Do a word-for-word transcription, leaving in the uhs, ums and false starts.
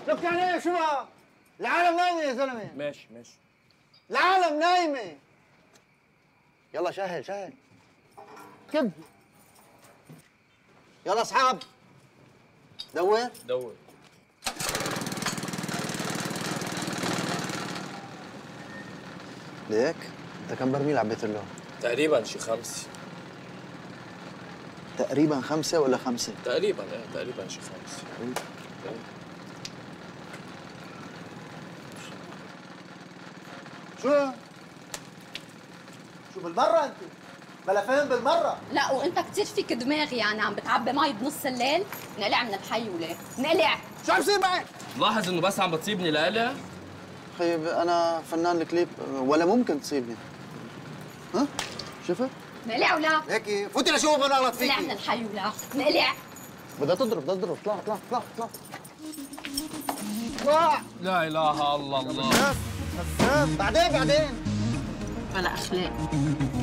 لك يعني ايه شو بقى؟ العالم نايمه يا زلمه. ماشي ماشي. العالم نايمه. يلا شهل شهل. كب. يلا اصحاب. دور دور. ليك انت كم برميل عبيت له؟ تقريبا شي خمسة. تقريبا خمسة ولا خمسة؟ تقريبا ايه تقريبا شي خمسة. شو؟ شو بالمرة انت؟ بلا فهم بالمرة. لا وانت كثير فيك دماغ، يعني عم بتعبي مي بنص الليل. نقلع من الحي وليه؟ نقلع. شو عم يصير معك؟ لاحظ انه بس عم بتصيبني لقلع. خيب انا فنان الكليب ولا ممكن تصيبني. ها؟ شفت؟ نقلع ولا؟ هيك فوتي لشوف انا غلط فيكي. نقلع من الحي ولا؟ نقلع. بدها تضرب بدها تضرب. اطلع اطلع اطلع اطلع. اطلع. لا اله الا الله. بعدين بعدين. بلا اخلاق.